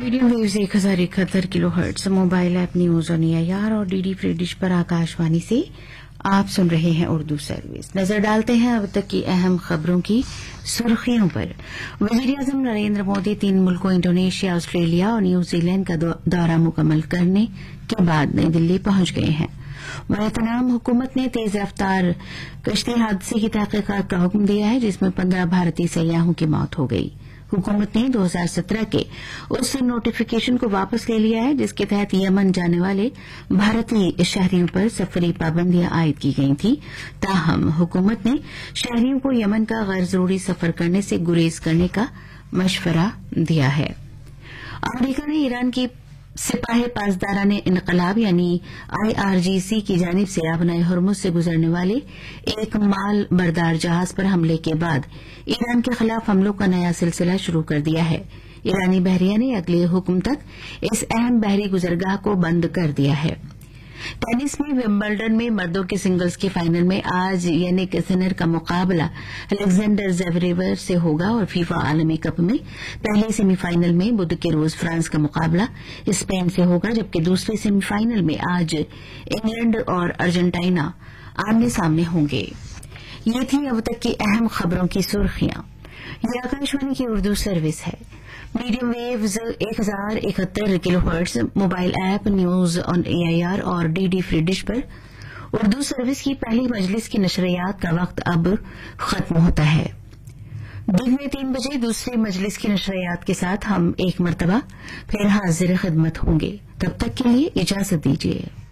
Medium waves 1071 kilo hertz, mobile app news on AIR और DD free dish पर आकाशवाणी से आप सुन रहे हैं उर्दू सर्विस। नजर डालते हैं अब तक की अहम खबरों की सुर्खियों पर। वजीर-ए-आज़म नरेंद्र मोदी 3 मुल्कों इंडोनेशिया, ऑस्ट्रेलिया और न्यूजीलैंड का दौरा मुकम्मल करने के बाद नई दिल्ली पहुंच गए हैं। वियतनाम हुकूमत ने तेज रफ्तार कश्ती हादसे की तहकीकात का हुक्म दिया है, जिसमें 15 भारतीय सैयाहों की मौत हो गई। हुकूमत ने 2017 के उस नोटिफिकेशन को वापस ले लिया है जिसके तहत यमन जाने वाले भारतीय शहरियों पर सफरी पाबंदियां आयद की गई थी। ताहम हुकूमत ने शहरियों को यमन का गैर जरूरी सफर करने से गुरेज करने का मशवरा दिया है। अमरीका ने ईरान की सिपाही पासदाराने इनकलाब यानी IRGC की जानिब से आबनाए हुर्मुज से गुजरने वाले एक माल बरदार जहाज पर हमले के बाद ईरान के खिलाफ हमलों का नया सिलसिला शुरू कर दिया है। ईरानी बहरिया ने अगले हुक्म तक इस अहम बहरी गुजरगाह को बंद कर दिया है। टेनिस में विंबलडन में मर्दों के सिंगल्स के फाइनल में आज यानिक सिनर का मुकाबला अलेक्जेंडर ज़वेरेव से होगा और फीफा आलमी कप में पहले सेमीफाइनल में बुध के रोज फ्रांस का मुकाबला स्पेन से होगा, जबकि दूसरे सेमीफाइनल में आज इंग्लैंड और अर्जेंटीना आमने सामने होंगे। ये थी अब तक की अहम खबरों की सुर्खियां। ये आकाशवाणी की उर्दू सर्विस है। Medium waves 1071 kilo hertz, mobile app news on AIR और DD फ्री डिश पर उर्दू सर्विस की पहली मजलिस की नशरियात का वक्त अब खत्म होता है। दिन में 3 बजे दूसरी मजलिस की नशरियात के साथ हम एक मरतबा फिर हाजिर खिदमत होंगे। तब तक के लिए इजाजत दीजिए।